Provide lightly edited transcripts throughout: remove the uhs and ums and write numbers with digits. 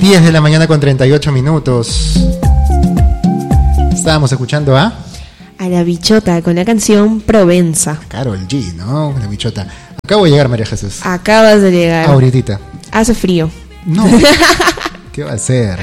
10 de la mañana con 38 minutos. Estábamos escuchando a La Bichota con la canción Provenza. Karol G, ¿no? La Bichota. Acabo de llegar, María Jesús. Acabas de llegar. Ahorita. Hace frío. No. ¿Qué va a hacer?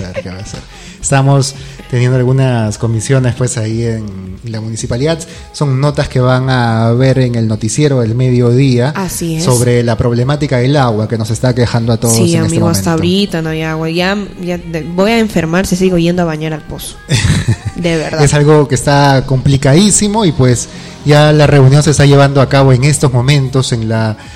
Estamos teniendo algunas comisiones pues ahí en la municipalidad. Son notas que van a ver en el noticiero del mediodía. Así es. Sobre la problemática del agua que nos está quejando a todos sí, en amigo, este momento. hasta ahorita no hay agua. Ya voy a enfermar si sigo yendo a bañar al pozo. De verdad. Es algo que está complicadísimo y pues ya la reunión se está llevando a cabo en estos momentos en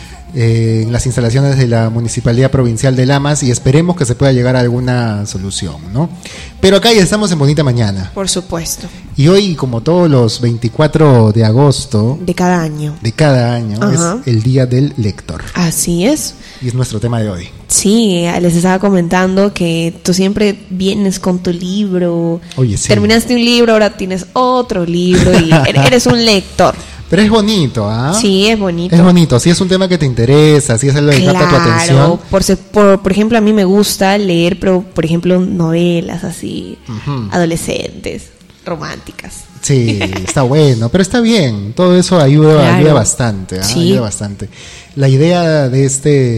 las instalaciones de la Municipalidad Provincial de Lamas y esperemos que se pueda llegar a alguna solución, ¿no? Pero acá ya estamos en bonita mañana. Por supuesto. Y hoy, como todos los 24 de agosto de cada año, Ajá. Es el Día del Lector. Así es. Y es nuestro tema de hoy. Sí, les estaba comentando que tú siempre vienes con tu libro. Oye, sí. Terminaste un libro, ahora tienes otro libro y eres un lector. Pero es bonito, ¿ah? Sí, es bonito. Es bonito, si es un tema que te interesa, si es algo que capta tu atención. Por ejemplo, a mí me gusta leer, pero por ejemplo, novelas así, adolescentes, románticas. Sí, está bueno, pero está bien, todo eso ayuda bastante, ¿eh? Sí. Ayuda bastante. La idea de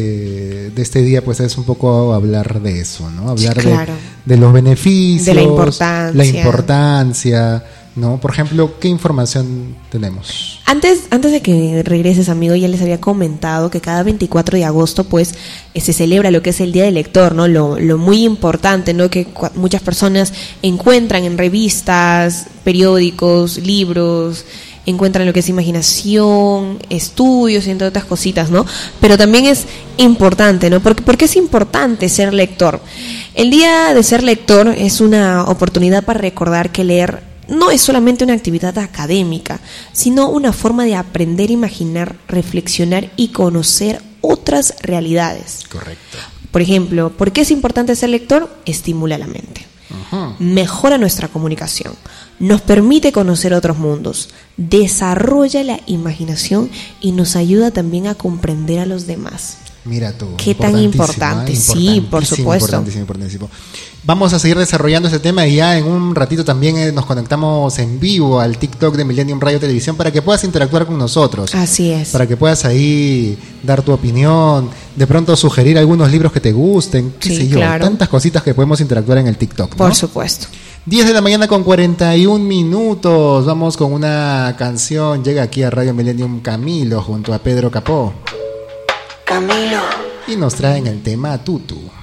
este día pues es un poco hablar de eso, ¿no? Hablar de los beneficios, de la importancia, ¿no? Por ejemplo, ¿qué información tenemos? Antes de que regreses, amigo, ya les había comentado que cada 24 de agosto pues se celebra lo que es el Día del Lector, ¿no? Lo muy importante, ¿no? Que muchas personas encuentran en revistas, periódicos, libros, encuentran lo que es imaginación, estudios y entre otras cositas, ¿no? Pero también es importante, ¿no? ¿Por qué es importante ser lector? El día de ser lector es una oportunidad para recordar que leer no es solamente una actividad académica, sino una forma de aprender, imaginar, reflexionar y conocer otras realidades. Correcto. Por ejemplo, ¿por qué es importante ser lector? Estimula la mente. Ajá. Mejora nuestra comunicación, nos permite conocer otros mundos, desarrolla la imaginación y nos ayuda también a comprender a los demás. Mira tú. Qué tan importante. Sí, por supuesto. Importantísimo. Vamos a seguir desarrollando este tema y ya en un ratito también nos conectamos en vivo al TikTok de Millennium Radio Televisión para que puedas interactuar con nosotros. Así es. Para que puedas ahí dar tu opinión, de pronto sugerir algunos libros que te gusten, qué sé yo, claro. Tantas cositas que podemos interactuar en el TikTok, ¿no? Por supuesto. 10 de la mañana con 41 minutos. Vamos con una canción. Llega aquí a Radio Millennium Camilo junto a Pedro Capó. Camilo. Y nos traen el tema Tutu.